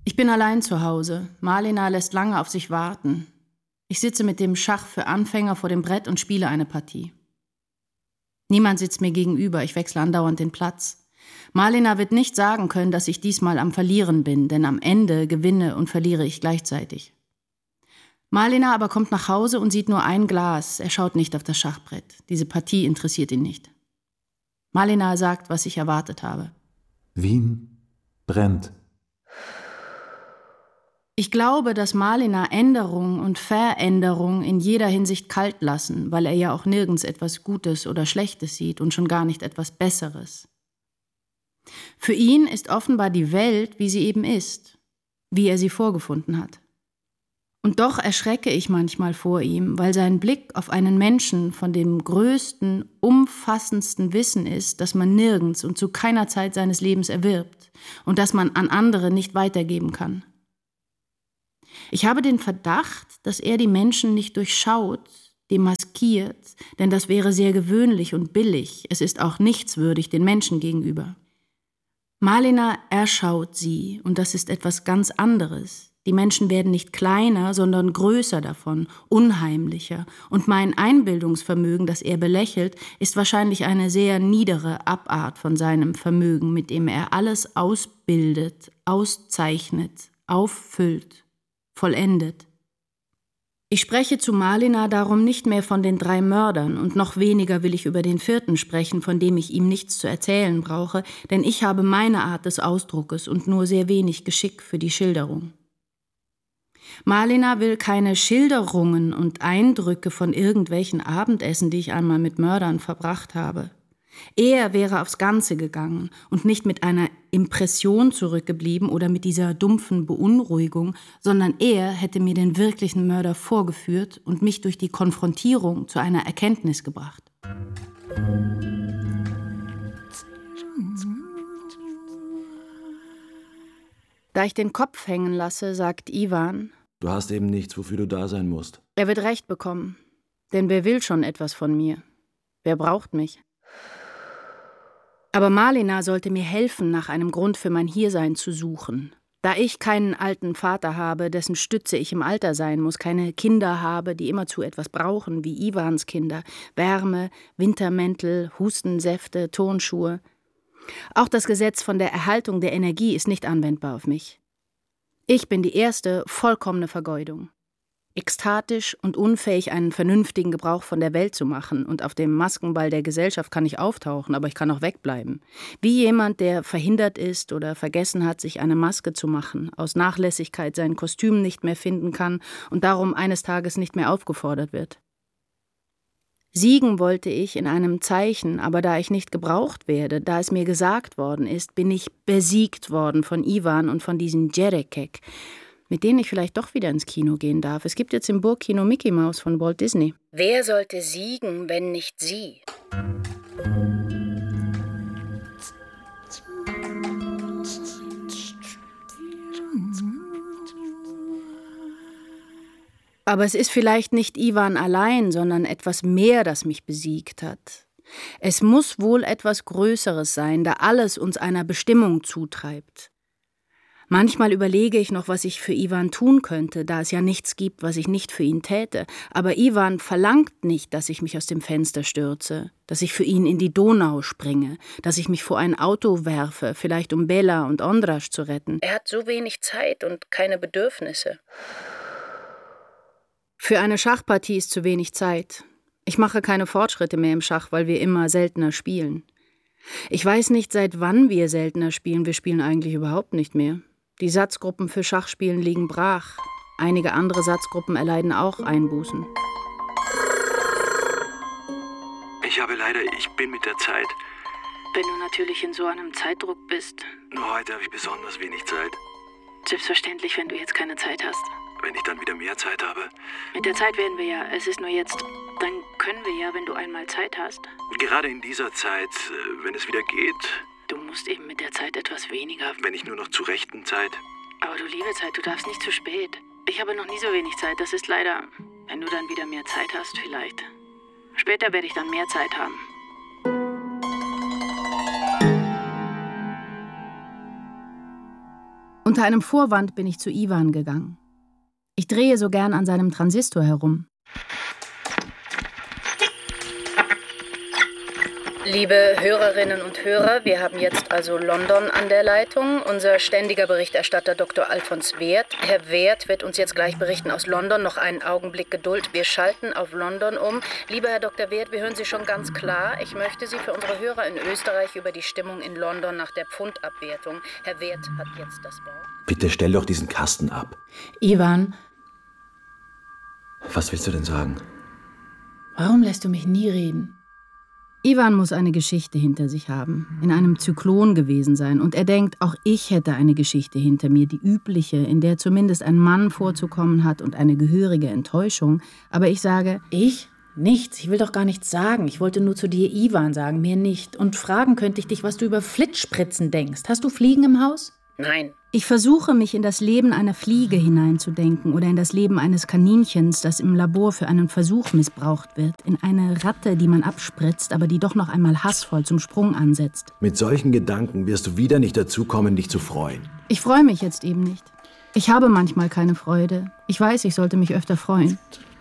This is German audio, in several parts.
Ich bin allein zu Hause. Marlena lässt lange auf sich warten. Ich sitze mit dem Schach für Anfänger vor dem Brett und spiele eine Partie. Niemand sitzt mir gegenüber, ich wechsle andauernd den Platz. Marlena wird nicht sagen können, dass ich diesmal am Verlieren bin, denn am Ende gewinne und verliere ich gleichzeitig. Marlena aber kommt nach Hause und sieht nur ein Glas. Er schaut nicht auf das Schachbrett. Diese Partie interessiert ihn nicht. Marlena sagt, was ich erwartet habe. Wien brennt. Ich glaube, dass Marlena Änderung und Veränderung in jeder Hinsicht kalt lassen, weil er ja auch nirgends etwas Gutes oder Schlechtes sieht und schon gar nicht etwas Besseres. Für ihn ist offenbar die Welt, wie sie eben ist, wie er sie vorgefunden hat. Und doch erschrecke ich manchmal vor ihm, weil sein Blick auf einen Menschen von dem größten, umfassendsten Wissen ist, das man nirgends und zu keiner Zeit seines Lebens erwirbt und das man an andere nicht weitergeben kann. Ich habe den Verdacht, dass er die Menschen nicht durchschaut, demaskiert, denn das wäre sehr gewöhnlich und billig. Es ist auch nichtswürdig den Menschen gegenüber. Marlena erschaut sie, und das ist etwas ganz anderes. Die Menschen werden nicht kleiner, sondern größer davon, unheimlicher. Und mein Einbildungsvermögen, das er belächelt, ist wahrscheinlich eine sehr niedere Abart von seinem Vermögen, mit dem er alles ausbildet, auszeichnet, auffüllt, vollendet. Ich spreche zu Marlena darum nicht mehr von den 3 Mördern und noch weniger will ich über den 4. sprechen, von dem ich ihm nichts zu erzählen brauche, denn ich habe meine Art des Ausdruckes und nur sehr wenig Geschick für die Schilderung. Marlena will keine Schilderungen und Eindrücke von irgendwelchen Abendessen, die ich einmal mit Mördern verbracht habe. Er wäre aufs Ganze gegangen und nicht mit einer Impression zurückgeblieben oder mit dieser dumpfen Beunruhigung, sondern er hätte mir den wirklichen Mörder vorgeführt und mich durch die Konfrontierung zu einer Erkenntnis gebracht. Da ich den Kopf hängen lasse, sagt Iwan: Du hast eben nichts, wofür du da sein musst. Er wird recht bekommen, denn wer will schon etwas von mir? Wer braucht mich? Aber Marlena sollte mir helfen, nach einem Grund für mein Hiersein zu suchen. Da ich keinen alten Vater habe, dessen Stütze ich im Alter sein muss, keine Kinder habe, die immerzu etwas brauchen, wie Iwans Kinder, Wärme, Wintermäntel, Hustensäfte, Turnschuhe. Auch das Gesetz von der Erhaltung der Energie ist nicht anwendbar auf mich. Ich bin die erste vollkommene Vergeudung. Ekstatisch und unfähig, einen vernünftigen Gebrauch von der Welt zu machen. Und auf dem Maskenball der Gesellschaft kann ich auftauchen, aber ich kann auch wegbleiben. Wie jemand, der verhindert ist oder vergessen hat, sich eine Maske zu machen, aus Nachlässigkeit sein Kostüm nicht mehr finden kann und darum eines Tages nicht mehr aufgefordert wird. Siegen wollte ich in einem Zeichen, aber da ich nicht gebraucht werde, da es mir gesagt worden ist, bin ich besiegt worden von Iwan und von diesen Djerekek, mit denen ich vielleicht doch wieder ins Kino gehen darf. Es gibt jetzt im Burgkino Mickey Mouse von Walt Disney. Wer sollte siegen, wenn nicht sie? Aber es ist vielleicht nicht Iwan allein, sondern etwas mehr, das mich besiegt hat. Es muss wohl etwas Größeres sein, da alles uns einer Bestimmung zutreibt. Manchmal überlege ich noch, was ich für Iwan tun könnte, da es ja nichts gibt, was ich nicht für ihn täte. Aber Iwan verlangt nicht, dass ich mich aus dem Fenster stürze, dass ich für ihn in die Donau springe, dass ich mich vor ein Auto werfe, vielleicht um Bela und Ondras zu retten. Er hat so wenig Zeit und keine Bedürfnisse. Für eine Schachpartie ist zu wenig Zeit. Ich mache keine Fortschritte mehr im Schach, weil wir immer seltener spielen. Ich weiß nicht, seit wann wir seltener spielen. Wir spielen eigentlich überhaupt nicht mehr. Die Satzgruppen für Schachspielen liegen brach. Einige andere Satzgruppen erleiden auch Einbußen. Ich bin mit der Zeit. Wenn du natürlich in so einem Zeitdruck bist. Nur heute habe ich besonders wenig Zeit. Selbstverständlich, wenn du jetzt keine Zeit hast. Wenn ich dann wieder mehr Zeit habe. Mit der Zeit werden wir ja, es ist nur jetzt, dann können wir ja, wenn du einmal Zeit hast. Gerade in dieser Zeit, wenn es wieder geht. Du musst eben mit der Zeit etwas weniger. Wenn ich nur noch zur rechten Zeit. Aber du liebe Zeit, du darfst nicht zu spät. Ich habe noch nie so wenig Zeit, das ist leider, wenn du dann wieder mehr Zeit hast vielleicht. Später werde ich dann mehr Zeit haben. Unter einem Vorwand bin ich zu Iwan gegangen. Ich drehe so gern an seinem Transistor herum. Liebe Hörerinnen und Hörer, wir haben jetzt also London an der Leitung. Unser ständiger Berichterstatter Dr. Alfons Wert. Herr Wert wird uns jetzt gleich berichten aus London. Noch einen Augenblick Geduld. Wir schalten auf London um. Lieber Herr Dr. Wert, wir hören Sie schon ganz klar. Ich möchte Sie für unsere Hörer in Österreich über die Stimmung in London nach der Pfundabwertung. Herr Wert hat jetzt das Wort. Bitte stell doch diesen Kasten ab. Iwan, Was willst du denn sagen? warum lässt du mich nie reden? Iwan muss eine Geschichte hinter sich haben, in einem Zyklon gewesen sein. Und er denkt, auch ich hätte eine Geschichte hinter mir, die übliche, in der zumindest ein Mann vorzukommen hat und eine gehörige Enttäuschung. Aber ich sage, ich? Nichts, ich will doch gar nichts sagen. Ich wollte nur zu dir Iwan sagen, mehr nicht. Und fragen könnte ich dich, was du über Flittspritzen denkst. Hast du Fliegen im Haus? Nein. Ich versuche, mich in das Leben einer Fliege hineinzudenken oder in das Leben eines Kaninchens, das im Labor für einen Versuch missbraucht wird, in eine Ratte, die man abspritzt, aber die doch noch einmal hassvoll zum Sprung ansetzt. Mit solchen Gedanken wirst du wieder nicht dazu kommen, dich zu freuen. Ich freue mich jetzt eben nicht. Ich habe manchmal keine Freude. Ich weiß, ich sollte mich öfter freuen.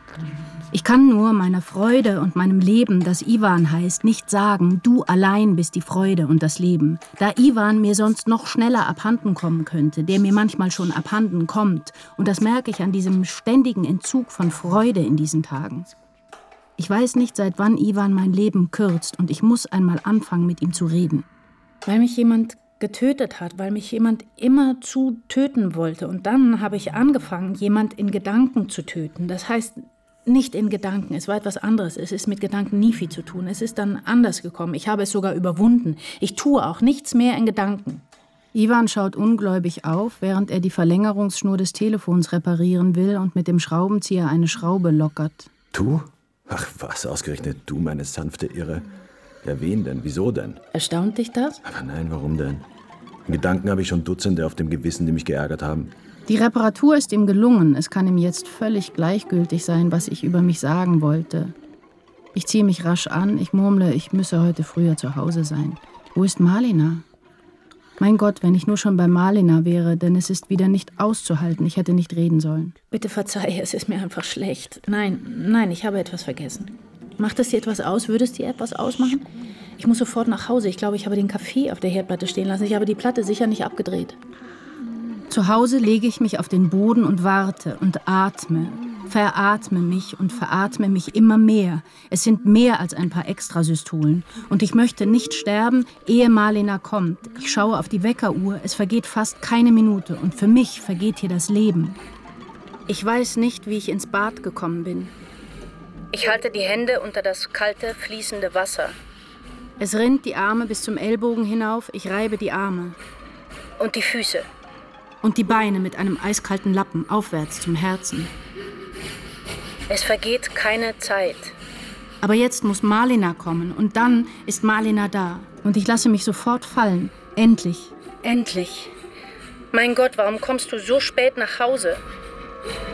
Ich kann nur meiner Freude und meinem Leben, das Iwan heißt, nicht sagen, du allein bist die Freude und das Leben. Da Iwan mir sonst noch schneller abhanden kommen könnte, der mir manchmal schon abhanden kommt. Und das merke ich an diesem ständigen Entzug von Freude in diesen Tagen. Ich weiß nicht, seit wann Iwan mein Leben kürzt und ich muss einmal anfangen, mit ihm zu reden. Weil mich jemand getötet hat, weil mich jemand immerzu töten wollte. Und dann habe ich angefangen, jemand in Gedanken zu töten. Das heißt, nicht in Gedanken, es war etwas anderes. Es ist mit Gedanken nie viel zu tun. Es ist dann anders gekommen. Ich habe es sogar überwunden. Ich tue auch nichts mehr in Gedanken. Iwan schaut ungläubig auf, während er die Verlängerungsschnur des Telefons reparieren will und mit dem Schraubenzieher eine Schraube lockert. Du? Ach was, ausgerechnet du, meine sanfte Irre. Ja, wen denn? Wieso denn? Erstaunt dich das? Aber nein, warum denn? In Gedanken habe ich schon Dutzende auf dem Gewissen, die mich geärgert haben. Die Reparatur ist ihm gelungen. Es kann ihm jetzt völlig gleichgültig sein, was ich über mich sagen wollte. Ich ziehe mich rasch an. Ich murmle, ich müsse heute früher zu Hause sein. Wo ist Marlina? Mein Gott, wenn ich nur schon bei Marlina wäre, denn es ist wieder nicht auszuhalten. Ich hätte nicht reden sollen. Bitte verzeih, es ist mir einfach schlecht. Nein, ich habe etwas vergessen. Macht es dir etwas aus? Würde es dir etwas ausmachen? Ich muss sofort nach Hause. Ich glaube, ich habe den Kaffee auf der Herdplatte stehen lassen. Ich habe die Platte sicher nicht abgedreht. Zu Hause lege ich mich auf den Boden und warte und atme. Veratme mich und veratme mich immer mehr. Es sind mehr als ein paar Extrasystolen. Und ich möchte nicht sterben, ehe Marlina kommt. Ich schaue auf die Weckeruhr. Es vergeht fast keine Minute. Und für mich vergeht hier das Leben. Ich weiß nicht, wie ich ins Bad gekommen bin. Ich halte die Hände unter das kalte, fließende Wasser. Es rinnt die Arme bis zum Ellbogen hinauf. Ich reibe die Arme. Und die Füße. Und die Beine mit einem eiskalten Lappen aufwärts zum Herzen. Es vergeht keine Zeit. Aber jetzt muss Marlina kommen und dann ist Marlina da. Und ich lasse mich sofort fallen. Endlich. Endlich. Mein Gott, warum kommst du so spät nach Hause?